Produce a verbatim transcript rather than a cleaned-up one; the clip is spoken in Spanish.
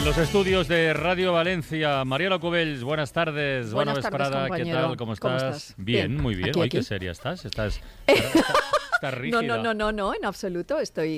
En los estudios de Radio Valencia, Mariela Cubells, buenas tardes. Buenas Buena tardes, vesprada, ¿qué compañero. tal? ¿Cómo estás? ¿Cómo estás? Bien, Bien. muy bien. Aquí, Hoy aquí. qué seria estás. Estás, estás, estás rígida. No, no, no, no, no, en absoluto. Estoy